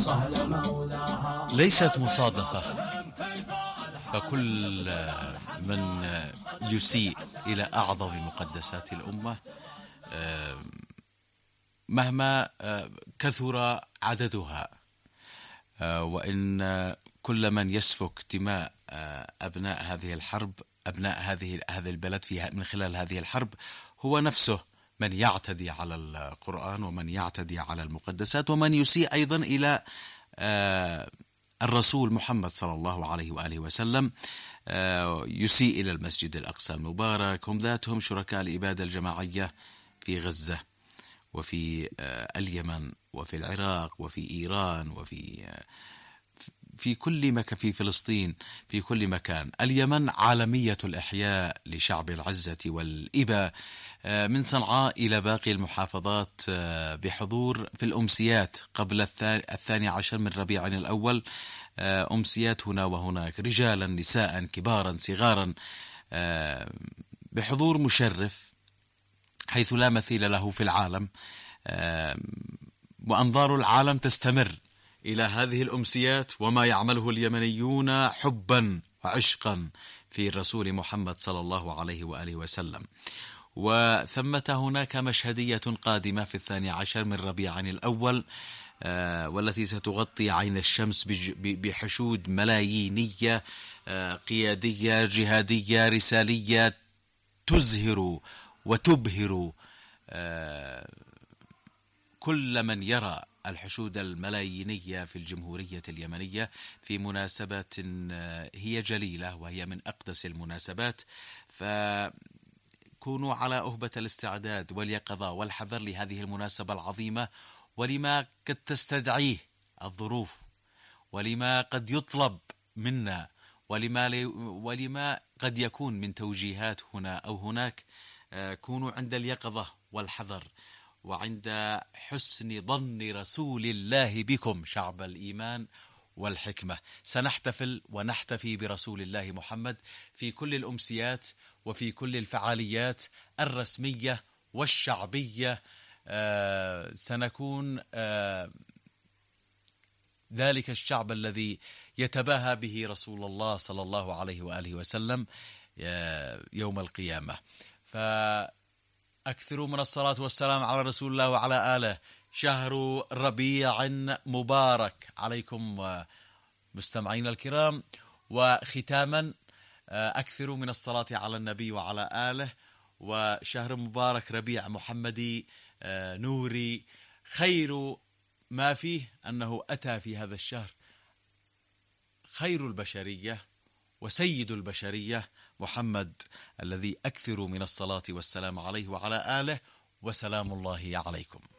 ليست مصادفة، فكل من يسيء إلى أعظم مقدسات الأمة مهما كثر عددها، وإن كل من يسفك دماء أبناء هذه الحرب، أبناء هذا البلد من خلال هذه الحرب، هو نفسه من يعتدي على القرآن ومن يعتدي على المقدسات، ومن يسيء أيضا إلى الرسول محمد صلى الله عليه وآله وسلم، يسيء إلى المسجد الأقصى المبارك. هم ذاتهم شركاء الإبادة الجماعية في غزة وفي اليمن وفي العراق وفي إيران وفي كل مكان، في فلسطين، في كل مكان. اليمن عالمية الإحياء لشعب العزة والإبا من صنعاء إلى باقي المحافظات، بحضور في الأمسيات قبل 12 من ربيع الأول، أمسيات هنا وهناك، رجالا نساء كبارا صغارا، بحضور مشرف حيث لا مثيل له في العالم. وأنظار العالم تستمر إلى هذه الأمسيات وما يعمله اليمنيون حبا وعشقا في الرسول محمد صلى الله عليه وآله وسلم. وثمة هناك مشهدية قادمة في 12 من ربيع الأول، والتي ستغطي عين الشمس بحشود ملايينية قيادية جهادية رسالية تزهر وتبهر كل من يرى الحشود الملايينية في الجمهورية اليمنية في مناسبة هي جليلة وهي من أقدس المناسبات. فكونوا على أهبة الاستعداد واليقظة والحذر لهذه المناسبة العظيمة، ولما قد تستدعيه الظروف، ولما قد يطلب منا، ولما قد يكون من توجيهات هنا أو هناك. كونوا عند اليقظة والحذر، وعند حسن ظن رسول الله بكم شعب الإيمان والحكمة. سنحتفل ونحتفي برسول الله محمد في كل الأمسيات وفي كل الفعاليات الرسمية والشعبية. سنكون ذلك الشعب الذي يتباهى به رسول الله صلى الله عليه وآله وسلم يوم القيامة. فأكثروا من الصلاة والسلام على رسول الله وعلى آله. شهر ربيع مبارك عليكم مستمعين الكرام. وختاما أكثروا من الصلاة على النبي وعلى آله. وشهر مبارك ربيع محمدي نوري، خير ما فيه أنه أتى في هذا الشهر خير البشرية وسيد البشرية محمد، الذي أكثر من الصلاة والسلام عليه وعلى آله، وسلام الله عليكم.